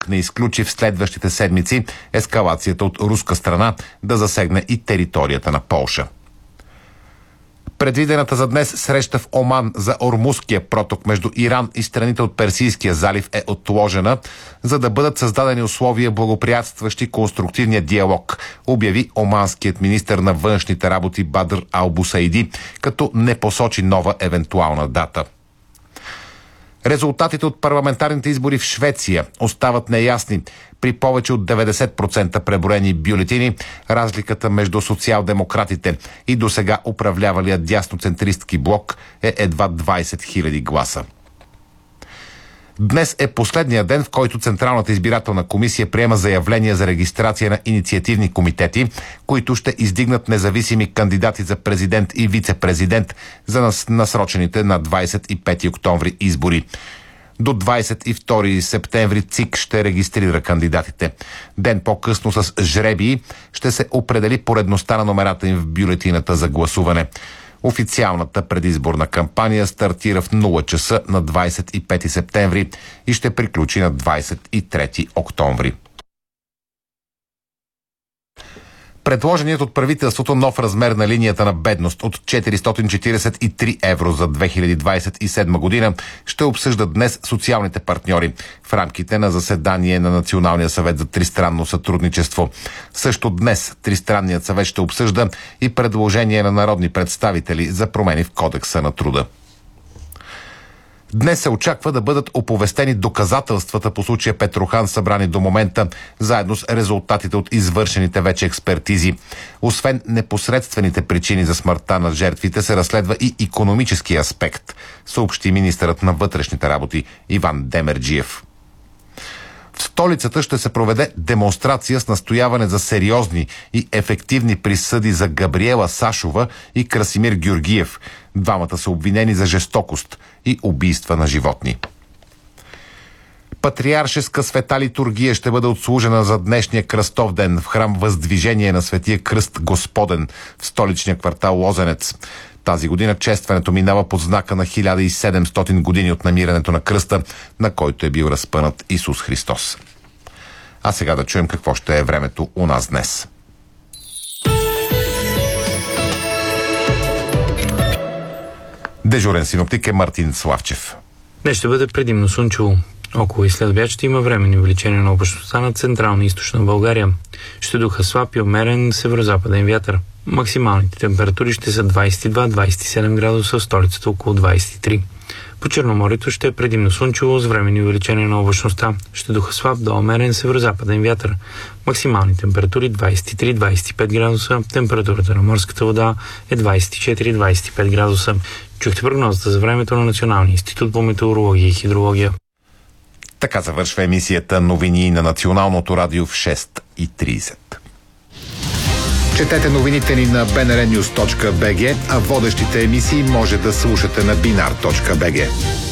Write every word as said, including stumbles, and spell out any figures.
пък не изключи в следващите седмици ескалацията от руска страна да засегне и територията на Полша. Предвидената за днес среща в Оман за Ормузския проток между Иран и страните от Персийския залив е отложена, за да бъдат създадени условия, благоприятстващи конструктивния диалог, обяви оманският министър на външните работи Бадр Ал-Бусайди, като не посочи нова евентуална дата. Резултатите от парламентарните избори в Швеция остават неясни. При повече от деветдесет процента преброени бюлетини, разликата между социал-демократите и досега управлявалия дясноцентристки блок е едва двайсет хиляди гласа. Днес е последния ден, в който Централната избирателна комисия приема заявления за регистрация на инициативни комитети, които ще издигнат независими кандидати за президент и вице-президент за насрочените на двайсет и пети октомври избори. До двайсет и втори септември ЦИК ще регистрира кандидатите. Ден по-късно с жребии ще се определи поредността на номерата им в бюлетината за гласуване. Официалната предизборна кампания стартира в нула часа на двайсет и пети септември и ще приключи на двайсет и трети октомври. Предложеният от правителството нов размер на линията на бедност от четиристотин четирийсет и три евро за две хиляди двайсет и седма година ще обсъждат днес социалните партньори в рамките на заседание на Националния съвет за тристранно сътрудничество. Също днес Тристранният съвет ще обсъжда и предложение на народни представители за промени в Кодекса на труда. Днес се очаква да бъдат оповестени доказателствата по случая Петрохан, събрани до момента, заедно с резултатите от извършените вече експертизи. Освен непосредствените причини за смъртта на жертвите, се разследва и икономически аспект, съобщи министърът на вътрешните работи Иван Демерджиев. В столицата ще се проведе демонстрация с настояване за сериозни и ефективни присъди за Габриела Сашова и Красимир Георгиев. Двамата са обвинени за жестокост и убийства на животни. Патриаршеска света литургия ще бъде отслужена за днешния кръстов ден в храм Въздвижение на Светия Кръст Господен в столичния квартал Лозенец. Тази година честването минава под знака на хиляда и седемстотин години от намирането на кръста, на който е бил разпънат Исус Христос. А сега да чуем какво ще е времето у нас днес. Дежурен синоптик е Мартин Славчев. Днес ще бъде предимно слънчево. Около и след обяд ще има временни увеличения на облачността на централна и източна България. Ще духа слаб и умерен северо-западен вятър. Максималните температури ще са двайсет и два до двайсет и седем градуса, в столицата около двайсет и три. По Черноморието ще е предимно слънчево с временни увеличения на облачността. Ще духа слаб до умерен северо-западен вятър. Максимални температури двайсет и три до двайсет и пет градуса. Температурата на морската вода е двайсет и четири до двайсет и пет градуса. Чухте прогнозата за времето на Националния институт по метеорология и хидрология. Така завършва емисията новини на Националното радио в шест и трийсет. Четете новините ни на би ен ар нюз точка би джи, а водещите емисии може да слушате на бинар точка би джи.